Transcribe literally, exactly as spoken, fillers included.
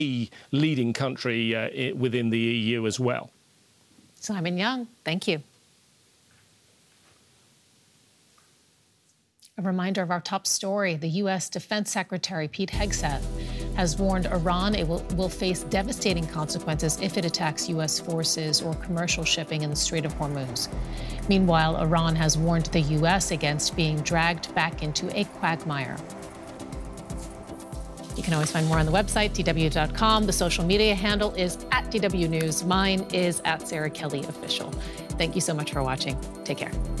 a leading country uh, within the E U as well. Simon Young, thank you. A reminder of our top story. The U S Defense Secretary Pete Hegseth has warned Iran it will, will face devastating consequences if it attacks U S forces or commercial shipping in the Strait of Hormuz. Meanwhile, Iran has warned the U S against being dragged back into a quagmire. You can always find more on the website, D W dot com. The social media handle is at D W News. Mine is at Sarah Kelly Official. Thank you so much for watching. Take care.